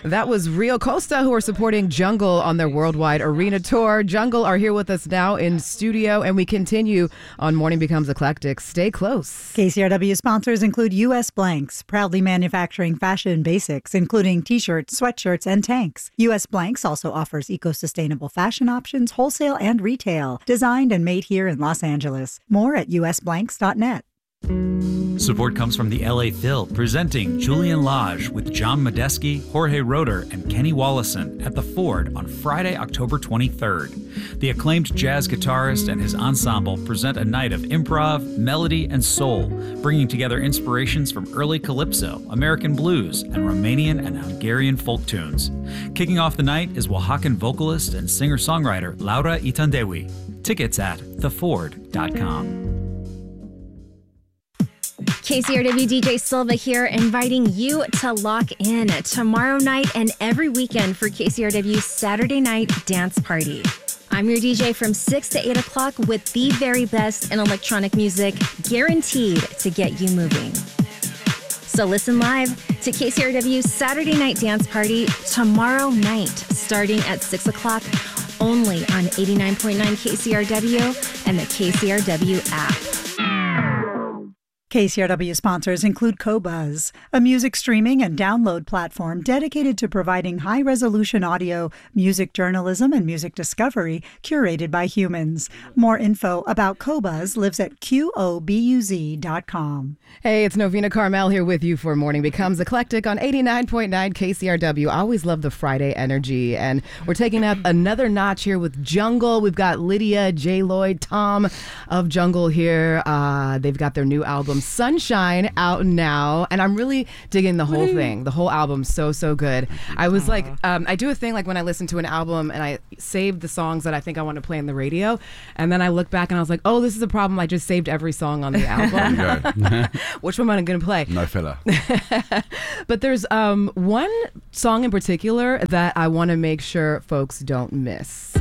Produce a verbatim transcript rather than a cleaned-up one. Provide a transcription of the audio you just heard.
That was Rio Costa, who are supporting Jungle on their worldwide arena tour. Jungle are here with us now in studio, and we continue on Morning Becomes Eclectic. Stay close. K C R W sponsors include U S Blanks, proudly manufacturing fashion basics, including t-shirts, sweatshirts, and tanks. U S Blanks also offers eco-sustainable fashion options, wholesale and retail, designed and made here in Los Angeles. More at u s blanks dot net. Support comes from the L A Phil, presenting Julian Lage with John Medeski, Jorge Roeder, and Kenny Wollison at the Ford on Friday, October twenty-third. The acclaimed jazz guitarist and his ensemble present a night of improv, melody, and soul, bringing together inspirations from early calypso, American blues, and Romanian and Hungarian folk tunes. Kicking off the night is Oaxacan vocalist and singer-songwriter Laura Itandewi. Tickets at the ford dot com. K C R W D J Silva here, inviting you to lock in tomorrow night and every weekend for K C R W's Saturday Night Dance Party. I'm your D J from six to eight o'clock with the very best in electronic music, guaranteed to get you moving. So listen live to K C R W's Saturday Night Dance Party tomorrow night, starting at six o'clock, only on eighty-nine point nine K C R W and the K C R W app. K C R W sponsors include Qobuz, a music streaming and download platform dedicated to providing high-resolution audio, music journalism, and music discovery curated by humans. More info about Qobuz lives at Q O B U Z dot com. Hey, it's Novena Carmel here with you for Morning Becomes Eclectic on eighty-nine point nine K C R W. I always love the Friday energy, and we're taking up another notch here with Jungle. We've got Lydia, J. Lloyd, Tom of Jungle here. Uh, they've got their new album Sunshine out now, and I'm really digging the whole thing. The whole album, so so good. I was like, um, I do a thing like when I listen to an album and I save the songs that I think I want to play on the radio, and then I look back and I was like, oh, this is a problem. I just saved every song on the album. Which one am I going to play? No filler. But there's um, one song in particular that I want to make sure folks don't miss.